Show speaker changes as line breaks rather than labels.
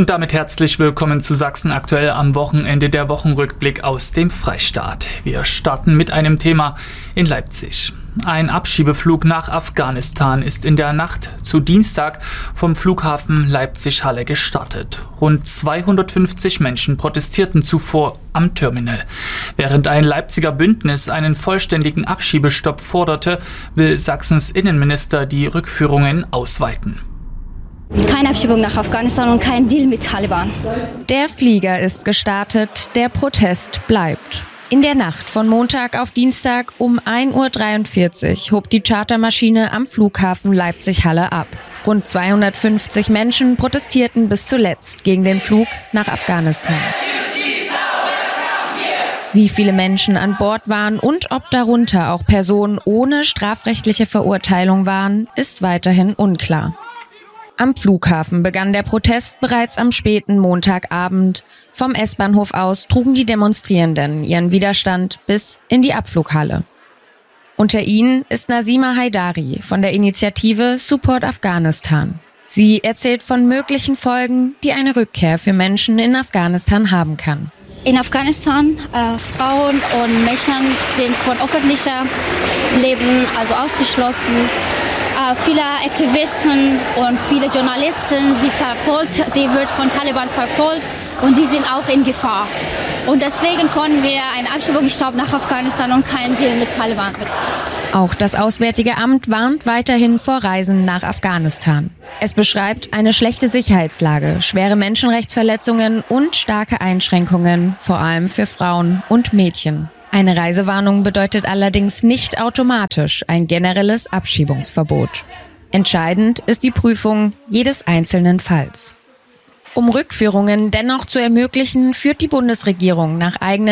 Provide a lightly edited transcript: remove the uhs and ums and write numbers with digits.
Und damit herzlich willkommen zu Sachsen aktuell am Wochenende, der Wochenrückblick aus dem Freistaat. Wir starten mit einem Thema in Leipzig. Ein Abschiebeflug nach Afghanistan ist in der Nacht zu Dienstag vom Flughafen Leipzig-Halle gestartet. Rund 250 Menschen protestierten zuvor am Terminal. Während ein Leipziger Bündnis einen vollständigen Abschiebestopp forderte, will Sachsens Innenminister die Rückführungen ausweiten.
Keine Abschiebung nach Afghanistan und kein Deal mit Taliban.
Der Flieger ist gestartet, der Protest bleibt. In der Nacht von Montag auf Dienstag um 1:43 Uhr hob die Chartermaschine am Flughafen Leipzig-Halle ab. Rund 250 Menschen protestierten bis zuletzt gegen den Flug nach Afghanistan. Wie viele Menschen an Bord waren und ob darunter auch Personen ohne strafrechtliche Verurteilung waren, ist weiterhin unklar. Am Flughafen begann der Protest bereits am späten Montagabend. Vom S-Bahnhof aus trugen die Demonstrierenden ihren Widerstand bis in die Abflughalle. Unter ihnen ist Nazima Haidari von der Initiative Support Afghanistan. Sie erzählt von möglichen Folgen, die eine Rückkehr für Menschen in Afghanistan haben kann.
In Afghanistan, Frauen und Mädchen sind von öffentlichem Leben ausgeschlossen. Viele Aktivisten und viele Journalisten, sie wird von Taliban verfolgt und die sind auch in Gefahr. Und deswegen fordern wir einen Abschiebungsstopp nach Afghanistan und keinen Deal mit Taliban.
Auch das Auswärtige Amt warnt weiterhin vor Reisen nach Afghanistan. Es beschreibt eine schlechte Sicherheitslage, schwere Menschenrechtsverletzungen und starke Einschränkungen, vor allem für Frauen und Mädchen. Eine Reisewarnung bedeutet allerdings nicht automatisch ein generelles Abschiebungsverbot. Entscheidend ist die Prüfung jedes einzelnen Falls. Um Rückführungen dennoch zu ermöglichen, führt die Bundesregierung nach eigenen